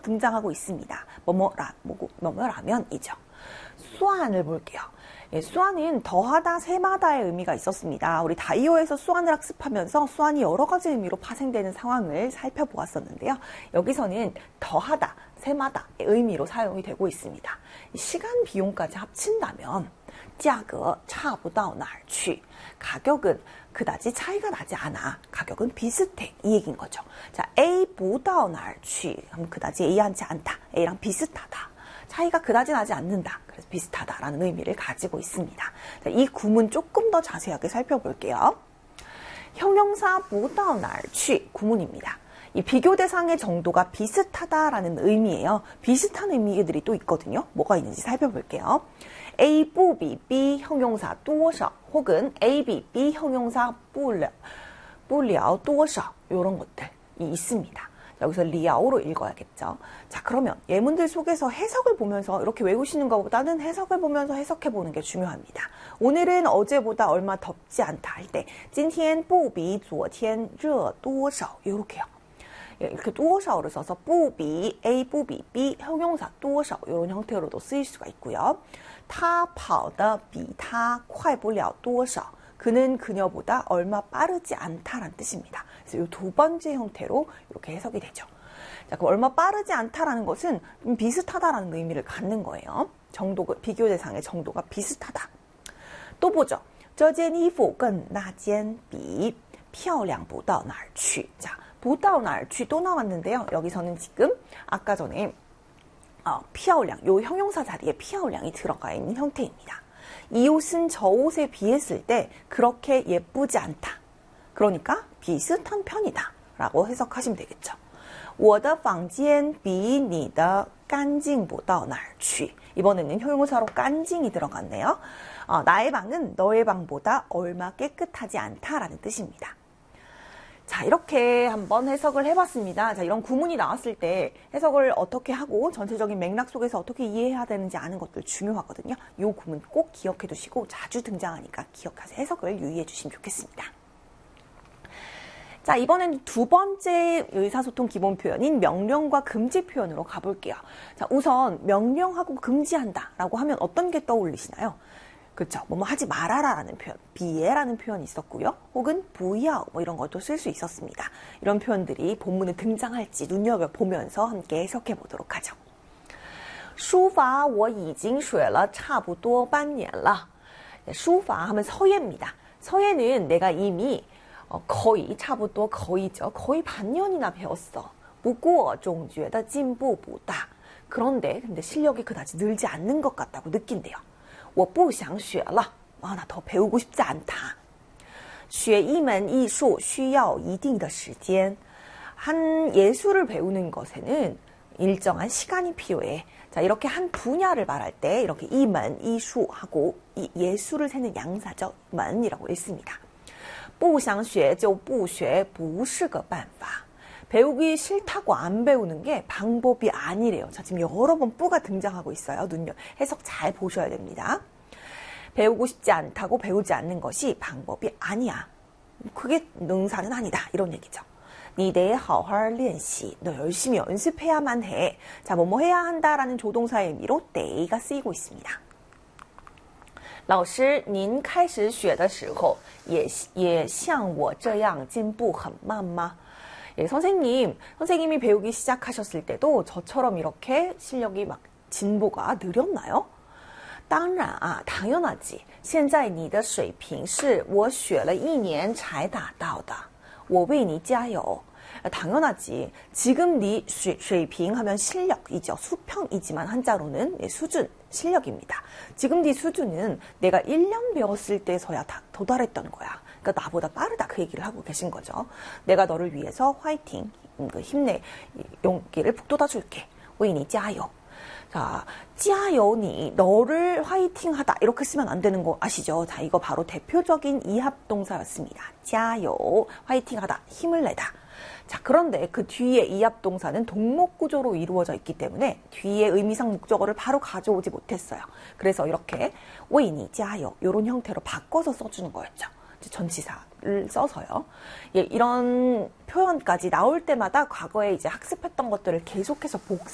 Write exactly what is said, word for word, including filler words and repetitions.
등장하고 있습니다. 뭐뭐라, 뭐고, 뭐뭐라면이죠. 수완을 볼게요. 예, 수완은 더하다, 세마다의 의미가 있었습니다. 우리 다이어에서 수완을 학습하면서 수완이 여러 가지 의미로 파생되는 상황을 살펴보았었는데요. 여기서는 더하다, 세마다의 의미로 사용이 되고 있습니다. 시간, 비용까지 합친다면 价格差不到哪儿去. 가격은 그다지 차이가 나지 않아. 가격은 비슷해. 이 얘기인 거죠. 자, A 不到哪儿去 하면 그다지 A한테 않다. A랑 비슷하다. 차이가 그다지 나지 않는다. 그래서 비슷하다라는 의미를 가지고 있습니다. 자, 이 구문 조금 더 자세하게 살펴볼게요. 형용사 不到哪儿去 구문입니다. 이 비교 대상의 정도가 비슷하다라는 의미예요. 비슷한 의미들이 또 있거든요. 뭐가 있는지 살펴볼게요. A 不比 B 형용사 多少 혹은 A 比 B 형용사 不了不了多少 이런 것들이 있습니다. 여기서 리아오로 읽어야겠죠. 자, 그러면 예문들 속에서 해석을 보면서 이렇게 외우시는 것보다는 해석을 보면서 해석해보는 게 중요합니다. 오늘은 어제보다 얼마 덥지 않다 할 때 今天不比昨天热多少 이렇게요. 이렇게 多少를 써서 不比 A 不比 B 형용사 多少 이런 형태로도 쓰일 수가 있고요. 他跑得比他快不了多少 그는 그녀보다 얼마 빠르지 않다라는 뜻입니다. 그래서 이 두 번째 형태로 이렇게 해석이 되죠. 자, 그럼 얼마 빠르지 않다라는 것은 비슷하다라는 의미를 갖는 거예요. 정도, 비교 대상의 정도가 비슷하다. 또 보죠. 这件衣服跟那件比漂亮不到哪儿去. 자, 不到哪儿去또 나왔는데요. 여기서는 지금 아까 전에 어, 漂亮, 요 형용사 자리에 漂亮이 들어가 있는 형태입니다. 이 옷은 저 옷에 비했을 때 그렇게 예쁘지 않다. 그러니까 비슷한 편이다 라고 해석하시면 되겠죠. 我的房间比你的干净不到哪儿去. 이번에는 형용사로 깐징이 들어갔네요. 어, 나의 방은 너의 방보다 얼마 깨끗하지 않다라는 뜻입니다. 자, 이렇게 한번 해석을 해봤습니다. 자, 이런 구문이 나왔을 때 해석을 어떻게 하고 전체적인 맥락 속에서 어떻게 이해해야 되는지 아는 것들 중요하거든요. 이 구문 꼭 기억해 두시고 자주 등장하니까 기억해서 해석을 유의해 주시면 좋겠습니다. 자, 이번엔 두 번째 의사소통 기본 표현인 명령과 금지 표현으로 가볼게요. 자, 우선 명령하고 금지한다 라고 하면 어떤 게 떠올리시나요? 그렇죠. 뭐뭐 하지 말아라라는 표현, 비에라는 표현이 있었고요. 혹은 부야 뭐 이런 것도 쓸 수 있었습니다. 이런 표현들이 본문에 등장할지 눈여겨보면서 함께 해석해 보도록 하죠. 书法我已经学了差不多半年了. 书法 하면 서예입니다. 서예는 내가 이미 어, 거의, 差不多 거의죠. 거의 반년이나 배웠어. 不过总觉得进步不大. 그런데 근데 실력이 그다지 늘지 않는 것 같다고 느낀대요. 我不想学了. 아, 나 더 배우고 싶지 않다. 学一门艺术需要一定的时间. 한 예술을 배우는 것에는 일정한 시간이 필요해. 자, 이렇게 한 분야를 말할 때 이렇게 이만 이수하고 이 예술을 세는 양사죠. 만이라고 읽습니다. 不想学就不学不是个办法. 배우기 싫다고 안 배우는 게 방법이 아니래요. 자, 지금 여러 번 뿌가 등장하고 있어요. 눈여 해석 잘 보셔야 됩니다. 배우고 싶지 않다고 배우지 않는 것이 방법이 아니야. 그게 능사는 아니다. 이런 얘기죠. 你得好好练习. 너 열심히 연습해야만 해. 자, 뭐뭐 해야 한다라는 조동사의 의미로得가 쓰이고 있습니다. 老师您开始学的时候也也像我这样进步很慢吗? 예, 선생님, 선생님이 배우기 시작하셨을 때도 저처럼 이렇게 실력이 막 진보가 느렸나요? 当然啊, 당연하지. 现在你的水平是我学了一年才达到的. 我为你加油. 당연하지. 지금 네水平 하면 실력이죠. 수평이지만 한자로는 수준, 실력입니다. 지금 네 수준은 내가 일 년 배웠을 때서야 다 도달했던 거야. 그러니까 나보다 빠르다 그 얘기를 하고 계신 거죠. 내가 너를 위해서 화이팅, 힘내, 용기를 북돋아 줄게. 为你加油. 자, 加油你, 너를 화이팅하다 이렇게 쓰면 안 되는 거 아시죠? 자, 이거 바로 대표적인 이합동사였습니다. 加油, 화이팅하다, 힘을 내다. 자, 그런데 그 뒤에 이합동사는 동목구조로 이루어져 있기 때문에 뒤에 의미상 목적어를 바로 가져오지 못했어요. 그래서 이렇게 为你加油 이런 형태로 바꿔서 써주는 거였죠. 전치사를 써서요. 예, 이런 표현까지 나올 때마다 과거에 이제 학습했던 것들을 계속해서 복사